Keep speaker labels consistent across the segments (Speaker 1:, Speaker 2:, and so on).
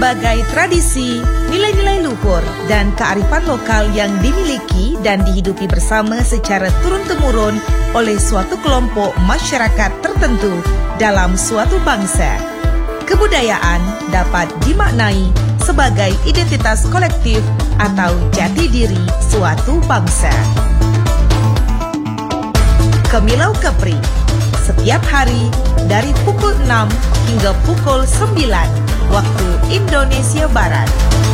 Speaker 1: Sebagai tradisi, nilai-nilai luhur dan kearifan lokal yang dimiliki dan dihidupi bersama secara turun-temurun oleh suatu kelompok masyarakat tertentu dalam suatu bangsa. Kebudayaan dapat dimaknai sebagai identitas kolektif atau jati diri suatu bangsa. Kemilau Kepri, setiap hari dari pukul 6 hingga pukul 9 waktu Indonesia Barat.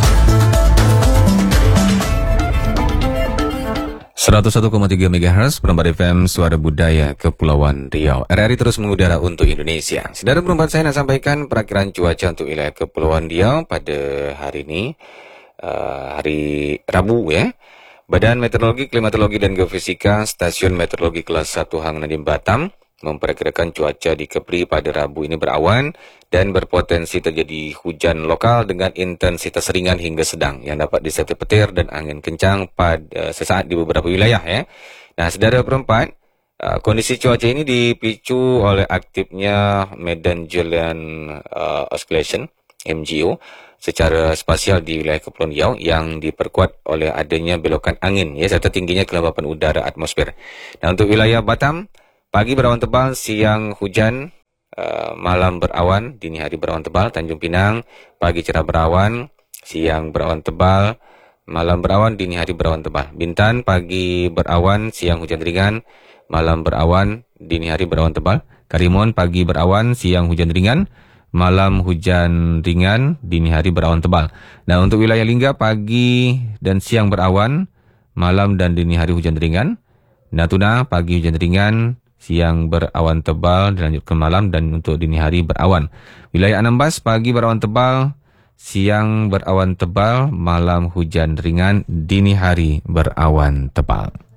Speaker 2: 101,3 MHz Perempat FM Suara Budaya Kepulauan Riau. RRI terus mengudara untuk Indonesia. Saudara perempat, saya nak sampaikan perakiraan cuaca untuk wilayah Kepulauan Riau pada hari ini, hari Rabu ya. Badan Meteorologi, Klimatologi dan Geofisika Stasiun Meteorologi Kelas 1 Hang Nadiem Batam memperkirakan cuaca di Kepri pada Rabu ini berawan dan berpotensi terjadi hujan lokal dengan intensitas ringan hingga sedang yang dapat disertai petir dan angin kencang pada sesaat di beberapa wilayah ya. Nah, saudara perempat, kondisi cuaca ini dipicu oleh aktifnya Medan Julian Oscillation MJO secara spasial di wilayah Kepulauan Riau yang diperkuat oleh adanya belokan angin ya serta tingginya kelembapan udara atmosfer. Nah, untuk wilayah Batam, pagi berawan tebal, siang hujan, malam berawan, dini hari berawan tebal. Tanjung Pinang, pagi cerah berawan, siang berawan tebal, malam berawan, dini hari berawan tebal. Bintan, pagi berawan, siang hujan ringan, malam berawan, dini hari berawan tebal. Karimun, pagi berawan, siang hujan ringan, malam hujan ringan, dini hari berawan tebal. Nah, untuk wilayah Lingga, pagi dan siang berawan, malam dan dini hari hujan ringan. Natuna, pagi hujan ringan, siang berawan tebal, dilanjut ke malam dan untuk dini hari berawan. Wilayah Anambas, pagi berawan tebal, siang berawan tebal, malam hujan ringan, dini hari berawan tebal.